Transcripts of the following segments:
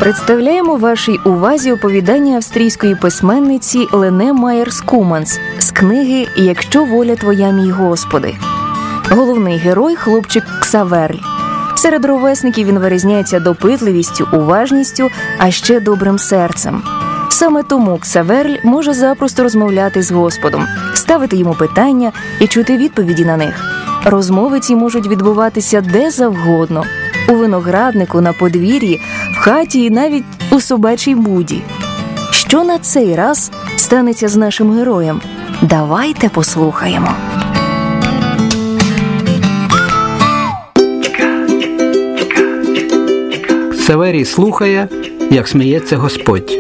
Представляємо вашій увазі оповідання австрійської письменниці Лене Майєрс-Куманс з книги «Якщо воля твоя, мій Господи». Головний герой – хлопчик Ксаверль. Серед ровесників він вирізняється допитливістю, уважністю, а ще добрим серцем. Саме тому Ксаверль може запросто розмовляти з Господом, ставити йому питання і чути відповіді на них. Розмови ці можуть відбуватися де завгодно – у винограднику, на подвір'ї, в хаті і навіть у собачій буді. Що на цей раз станеться з нашим героєм? Давайте послухаємо. Ксаверій слухає, як сміється Господь.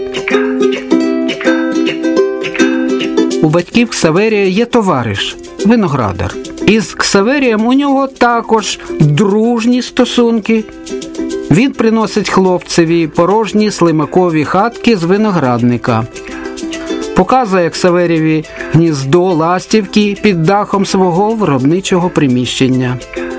У батьків Ксаверія є товариш – виноградар. Із Ксаверієм у нього також дружні стосунки. Він приносить хлопцеві порожні слимакові хатки з виноградника. Показує Ксаверієві гніздо ластівки під дахом свого виробничого приміщення.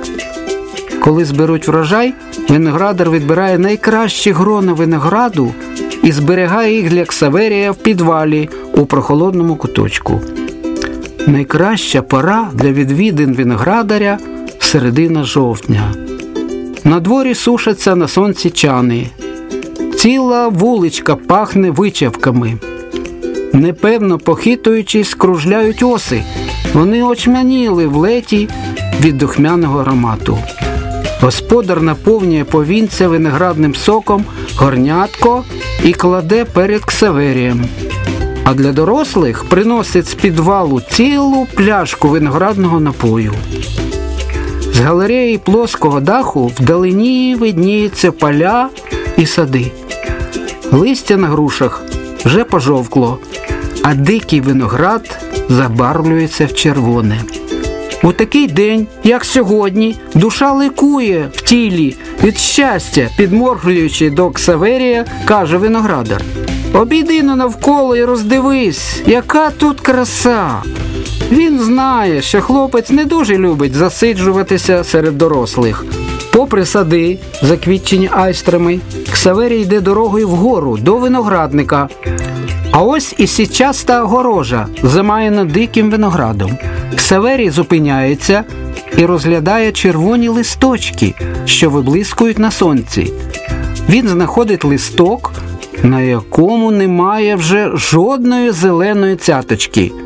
Коли зберуть врожай, виноградар відбирає найкращі грона винограду і зберігає їх для Ксаверія в підвалі у прохолодному куточку. Найкраща пора для відвідин виноградаря – середина жовтня. На дворі сушаться на сонці чани. Ціла вуличка пахне вичавками. Непевно похитуючись, кружляють оси. Вони очманіли в леті від духмяного аромату. Господар наповнює повінця виноградним соком горнятко і кладе перед Ксаверієм. А для дорослих приносить з підвалу цілу пляшку виноградного напою. З галереї плоского даху вдалині видніються поля і сади. Листя на грушах вже пожовкло, а дикий виноград забарвлюється в червоне. У такий день, як сьогодні, душа ликує в тілі від щастя, підморгуючи до Ксаверія, каже виноградар: «Обійди навколо і роздивись, яка тут краса!» Він знає, що хлопець не дуже любить засиджуватися серед дорослих. Попри сади, заквітчені айстрами, Ксаверій йде дорогою вгору, до виноградника. А ось і січаста огорожа, замаяна диким виноградом. Ксаверій зупиняється і розглядає червоні листочки, що виблискують на сонці. Він знаходить листок, на якому немає вже жодної зеленої цяточки.